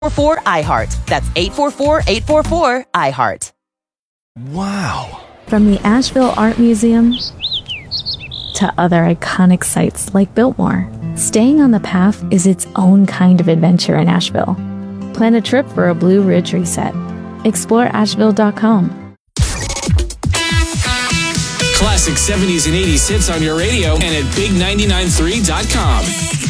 844 iHeart. That's 844 iHeart. Wow. From the Asheville Art Museum to other iconic sites like Biltmore, staying on the path is its own kind of adventure in Asheville. Plan a trip for a Blue Ridge reset. Explore Asheville.com. Classic 70s and 80s hits on your radio and at Big993.com.